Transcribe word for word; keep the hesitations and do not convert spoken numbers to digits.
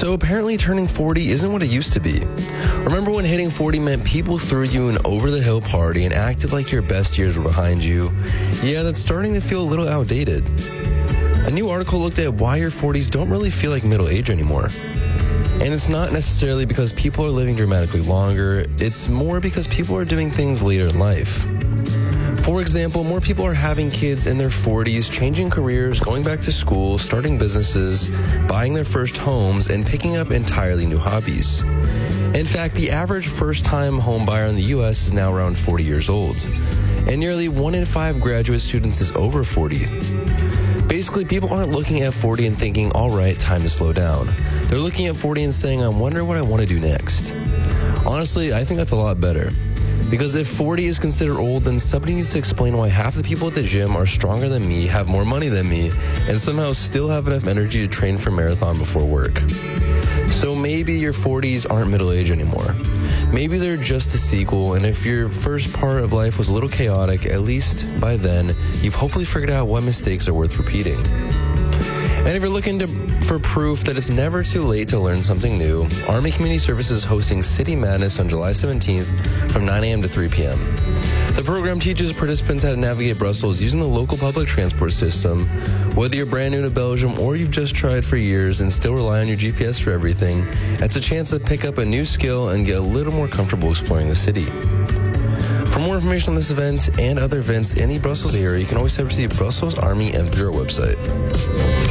So apparently turning forty isn't what it used to be. Remember when hitting forty meant people threw you an over-the-hill party and acted like your best years were behind you? Yeah, that's starting to feel a little outdated. A new article looked at why your forties don't really feel like middle age anymore. And it's not necessarily because people are living dramatically longer, it's more because people are doing things later in life. For example, more people are having kids in their forties, changing careers, going back to school, starting businesses, buying their first homes, and picking up entirely new hobbies. In fact, the average first-time home buyer in the U S is now around forty years old, and nearly one in five graduate students is over forty. Basically, people aren't looking at forty and thinking, all right, time to slow down. They're looking at forty and saying, I wonder what I want to do next. Honestly, I think that's a lot better. Because if forty is considered old, then somebody needs to explain why half the people at the gym are stronger than me, have more money than me, and somehow still have enough energy to train for a marathon before work. So maybe your forties aren't middle age anymore. Maybe they're just a sequel, and if your first part of life was a little chaotic, at least by then, you've hopefully figured out what mistakes are worth repeating. And if you're looking to, for proof that it's never too late to learn something new, Army Community Services is hosting City Madness on July seventeenth from nine a.m. to three p.m. The program teaches participants how to navigate Brussels using the local public transport system. Whether you're brand new to Belgium or you've just tried for years and still rely on your G P S for everything, it's a chance to pick up a new skill and get a little more comfortable exploring the city. For more information on this event and other events in the Brussels area, you can always head to the Brussels Army M P R website.